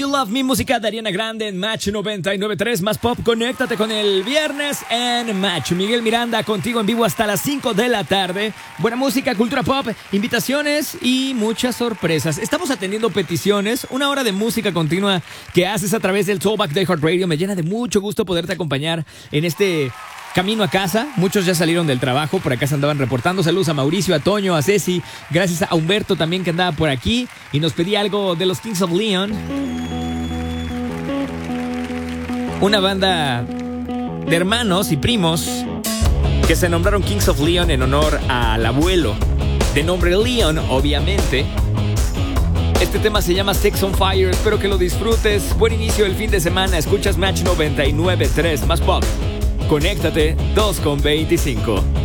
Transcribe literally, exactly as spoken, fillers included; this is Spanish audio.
You Love Me, música de Ariana Grande en Match noventa y nueve punto tres, más pop. Conéctate con el viernes en Match. Miguel Miranda contigo en vivo hasta las cinco de la tarde. Buena música, cultura pop, invitaciones y muchas sorpresas. Estamos atendiendo peticiones, una hora de música continua que haces a través del Throwback de iHeartRadio. Me llena de mucho gusto poderte acompañar en este camino a casa. Muchos ya salieron del trabajo, por acá se andaban reportando. Saludos a Mauricio, a Toño, a Ceci. Gracias a Humberto también, que andaba por aquí y nos pedía algo de los Kings of Leon, una banda de hermanos y primos que se nombraron Kings of Leon en honor al abuelo, de nombre Leon, obviamente. Este tema se llama Sex on Fire. Espero que lo disfrutes. Buen inicio del fin de semana. Escuchas Match noventa y nueve punto tres, más pop. Conéctate, dos con veinticinco.